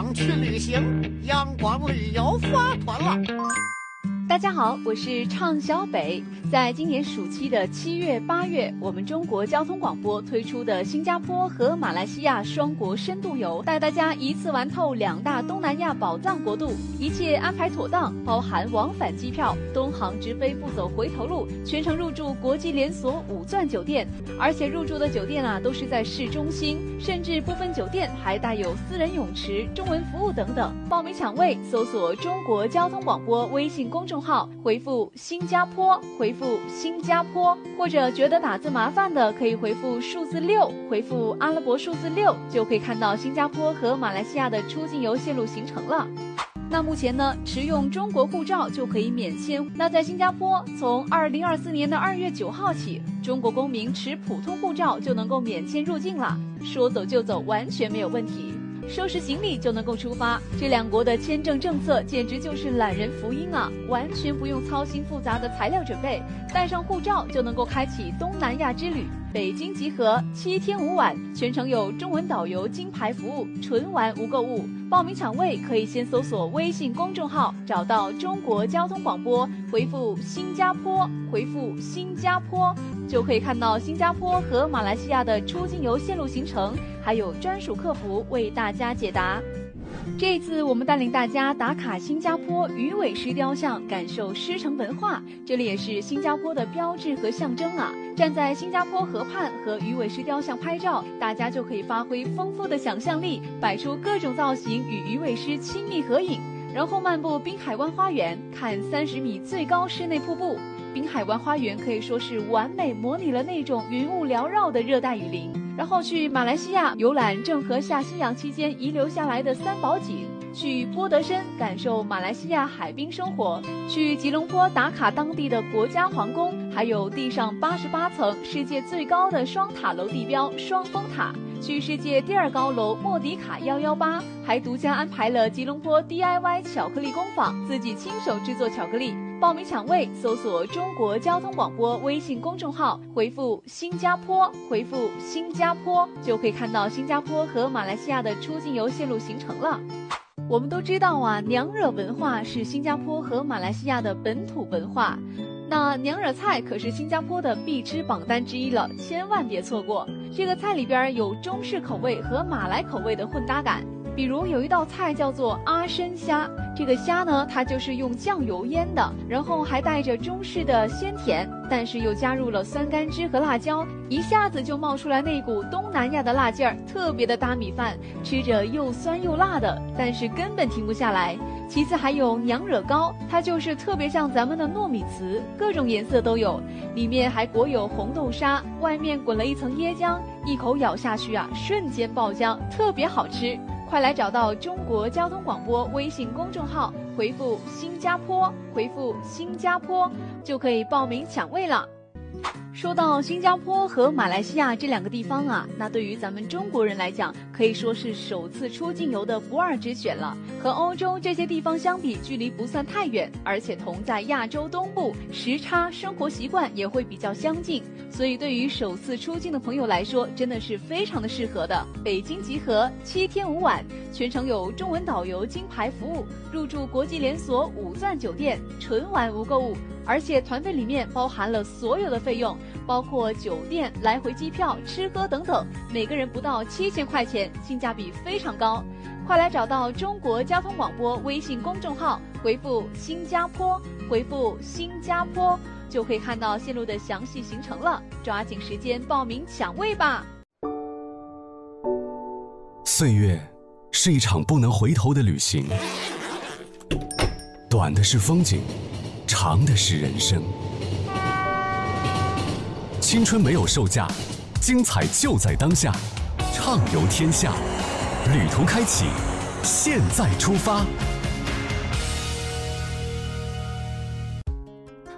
想去旅行，阳光旅游发团了。 大家好，我是畅小北。在今年暑期的7月、8月，我们中国交通广播推出的新加坡和马来西亚双国深度游，带大家一次玩透2大东南亚宝藏国度，一切安排妥当，包含往返机票、东航直飞不走回头路，全程入住国际连锁5钻酒店，而且入住的酒店都是在市中心，甚至部分酒店还带有私人泳池、中文服务等等。报名抢位，搜索中国交通广播微信公众号，回复新加坡，回复新加坡，或者觉得打字麻烦的，可以回复数字6，回复阿拉伯数字6，就可以看到新加坡和马来西亚的出境游线路行程了。那目前呢，持用中国护照就可以免签。那在新加坡，从2024年的2月9号起，中国公民持普通护照就能够免签入境了，说走就走，完全没有问题。收拾行李就能够出发，这2国的签证政策简直就是懒人福音啊！完全不用操心复杂的材料准备，带上护照就能够开启东南亚之旅。北京集合，7天5晚，全程有中文导游金牌服务，纯玩无购物。报名抢位可以先搜索微信公众号，找到中国交通广播，回复新加坡，回复新加坡，就可以看到新加坡和马来西亚的出境游线路行程，还有专属客服为大家解答。这一次我们带领大家打卡新加坡鱼尾狮雕像，感受狮城文化，这里也是新加坡的标志和象征啊！站在新加坡河畔和鱼尾狮雕像拍照，大家就可以发挥丰富的想象力，摆出各种造型与鱼尾狮亲密合影，然后漫步滨海湾花园，看30米最高室内瀑布。滨海湾花园可以说是完美模拟了那种云雾缭绕的热带雨林。然后去马来西亚游览郑和下西洋期间遗留下来的3宝井，去波德申感受马来西亚海滨生活，去吉隆坡打卡当地的国家皇宫，还有地上88层世界最高的双塔楼地标双峰塔，去世界第2高楼莫迪卡118，还独家安排了吉隆坡 DIY 巧克力工坊，自己亲手制作巧克力。报名抢位，搜索中国交通广播微信公众号，回复新加坡，回复新加坡，就可以看到新加坡和马来西亚的出境游线路行程了。我们都知道啊，娘惹文化是新加坡和马来西亚的本土文化，那娘惹菜可是新加坡的必吃榜单之一了，千万别错过。这个菜里边有中式口味和马来口味的混搭感，比如有一道菜叫做阿参虾，这个虾呢，它就是用酱油腌的，然后还带着中式的鲜甜，但是又加入了酸甘汁和辣椒，一下子就冒出来那股东南亚的辣劲儿，特别的搭米饭，吃着又酸又辣的，但是根本停不下来。其次还有娘惹糕，它就是特别像咱们的糯米糍，各种颜色都有，里面还裹有红豆沙，外面滚了一层椰浆，一口咬下去啊，瞬间爆浆，特别好吃。快来找到中国交通广播微信公众号，回复新加坡，回复新加坡，就可以报名抢位了。说到新加坡和马来西亚这2个地方啊，那对于咱们中国人来讲，可以说是首次出境游的不二之选了。和欧洲这些地方相比，距离不算太远，而且同在亚洲东部，时差、生活习惯也会比较相近，所以对于首次出境的朋友来说，真的是非常的适合的。北京集合，7天5晚，全程有中文导游金牌服务，入住国际连锁5钻酒店，纯玩无购物。而且团费里面包含了所有的费用，包括酒店、来回机票、吃喝等等，每个人不到7000块钱，性价比非常高。快来找到中国交通广播微信公众号，回复新加坡，回复新加坡，就可以看到线路的详细行程了。抓紧时间报名抢位吧！ 岁月是一场不能回头的旅行，短的是风景，长的是人生。青春没有售价，精彩就在当下，畅游天下，旅途开启，现在出发。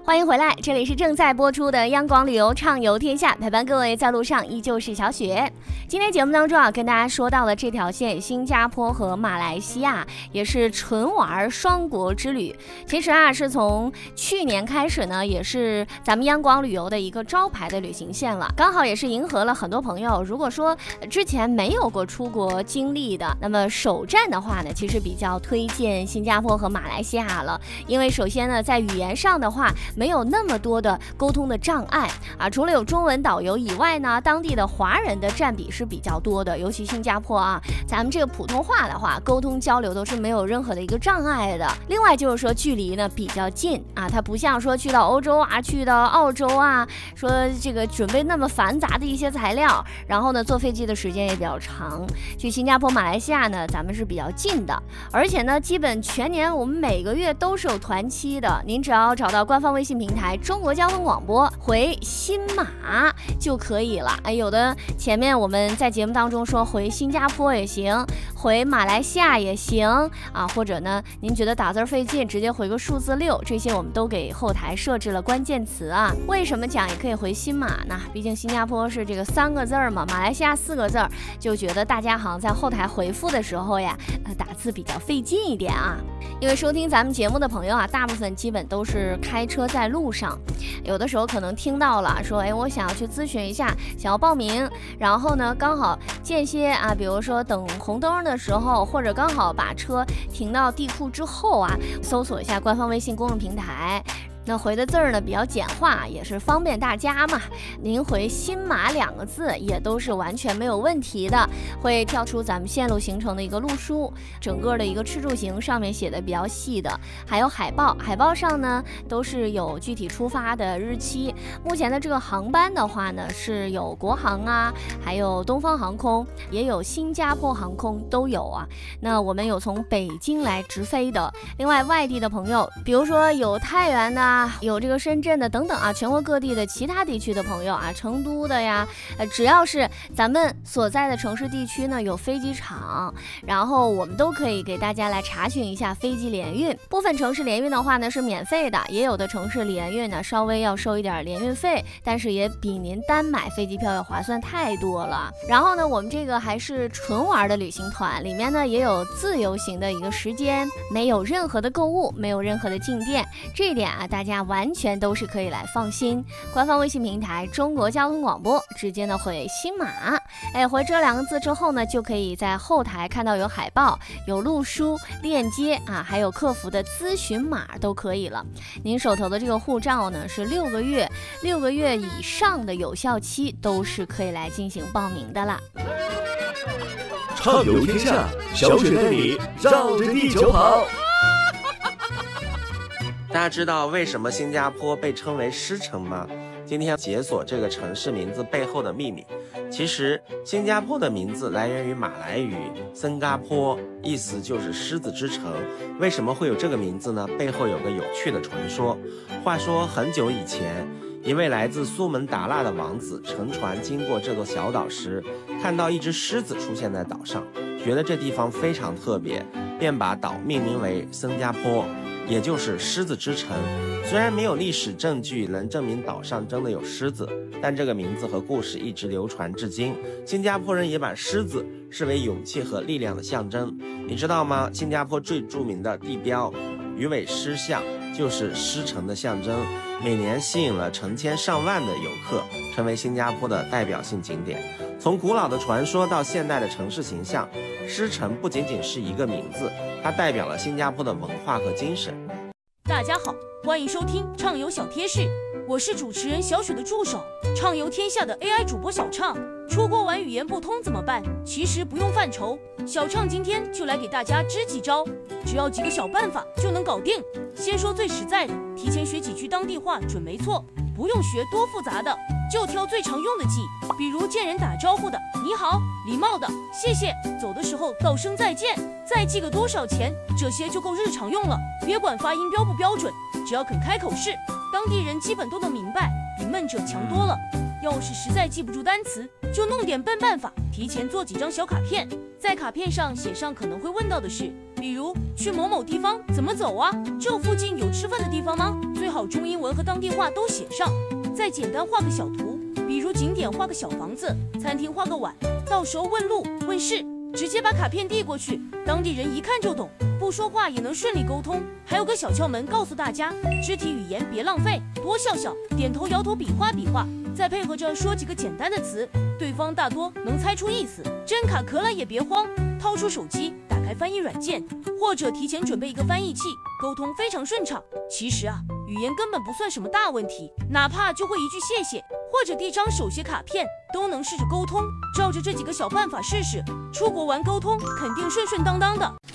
欢迎回来，这里是正在播出的央广旅游畅游天下，陪伴各位在路上依旧是小雪。今天节目当中跟大家说到了这条线新加坡和马来西亚，也是纯玩双国之旅。其实是从去年开始呢，也是咱们央广旅游的一个招牌的旅行线了，刚好也是迎合了很多朋友，如果说之前没有过出国经历的，那么首站的话呢，其实比较推荐新加坡和马来西亚了。因为首先呢，在语言上的话没有那么多的沟通的障碍除了有中文导游以外呢，当地的华人的占比是比较多的，尤其新加坡咱们这个普通话的话，沟通交流都是没有任何的一个障碍的。另外就是说距离呢比较近它不像说去到欧洲去到澳洲说这个准备那么繁杂的一些材料，然后呢坐飞机的时间也比较长。去新加坡、马来西亚呢，咱们是比较近的，而且呢，基本全年我们每个月都是有团期的。您只要找到官方微信平台中国交通广播，回新马就可以了。有的前面我们在节目当中说回新加坡也行，回马来西亚也行或者呢，您觉得打字费劲，直接回个数字6，这些我们都给后台设置了关键词为什么讲也可以回新马呢？毕竟新加坡是这个3个字嘛，马来西亚4个字，就觉得大家好像在后台回复的时候打字比较费劲一点因为收听咱们节目的朋友大部分基本都是开车在路上，有的时候可能听到了说我想要去咨询一下，想要报名，然后呢刚好间歇比如说等红灯的时候，或者刚好把车停到地库之后搜索一下官方微信公众平台，那回的字儿呢比较简化，也是方便大家嘛。您回新马2个字也都是完全没有问题的，会跳出咱们线路行程的一个路书，整个的一个吃住行上面写的比较细的，还有海报，海报上呢都是有具体出发的日期。目前的这个航班的话呢，是有国航还有东方航空，也有新加坡航空都有那我们有从北京来直飞的，另外外地的朋友，比如说有太原的有这个深圳的等等全国各地的其他地区的朋友成都的只要是咱们所在的城市地区呢有飞机场，然后我们都可以给大家来查询一下飞机联运。部分城市联运的话呢是免费的，也有的城市联运呢稍微要收一点联运费，但是也比您单买飞机票要划算太多了。然后呢，我们这个还是纯玩的旅行团，里面呢也有自由行的一个时间，没有任何的购物，没有任何的进店，这一点大家完全都是可以来放心。官方微信平台中国交通广播，直接呢回新马回这2个字之后呢，就可以在后台看到有海报、有路书链接还有客服的咨询码都可以了。您手头的这个护照呢是6个月，6个月以上的有效期都是可以来进行报名的啦。 畅游天下，小雪带你绕着地球跑。 大家知道为什么新加坡被称为狮城吗？今天解锁这个城市名字背后的秘密。其实新加坡的名字来源于马来语森嘎坡，意思就是狮子之城。为什么会有这个名字呢？背后有个有趣的传说。话说很久以前，一位来自苏门答腊的王子乘船经过这座小岛时，看到一只狮子出现在岛上，觉得这地方非常特别，便把岛命名为森加坡，也就是狮子之城。虽然没有历史证据能证明岛上真的有狮子，但这个名字和故事一直流传至今。新加坡人也把狮子视为勇气和力量的象征。你知道吗？新加坡最著名的地标鱼尾狮像就是狮城的象征，每年吸引了成千上万的游客，成为新加坡的代表性景点。从古老的传说到现代的城市形象，狮城不仅仅是一个名字，它代表了新加坡的文化和精神。 大家好，欢迎收听畅游小贴士，我是主持人小雪的助手，畅游天下的 AI 主播小畅。出国玩语言不通怎么办？其实不用犯愁，小畅今天就来给大家支几招，只要几个小办法就能搞定。先说最实在的，提前学几句当地话准没错，不用学多复杂的，就挑最常用的记，比如见人打招呼的你好，礼貌的谢谢，走的时候道声再见，再记个多少钱，这些就够日常用了。别管发音标不标准，只要肯开口试，当地人基本都能明白，比闷者强多了。要是实在记不住单词，就弄点笨办法，提前做几张小卡片，在卡片上写上可能会问到的事，比如去某某地方怎么走啊？这附近有吃饭的地方吗？最好好中英文和当地话都写上，再简单画个小图，比如景点画个小房子，餐厅画个碗，到时候问路问事，直接把卡片递过去，当地人一看就懂，不说话也能顺利沟通。还有个小窍门告诉大家，肢体语言别浪费，多笑笑，点头摇头，比划比划，再配合着说几个简单的词，对方大多能猜出意思。真卡壳了也别慌，掏出手机，打开翻译软件，或者提前准备一个翻译器，沟通非常顺畅。其实啊，语言根本不算什么大问题，哪怕就会一句谢谢，或者递张手写卡片，都能试着沟通。照着这几个小办法试试，出国玩沟通肯定顺顺当当的。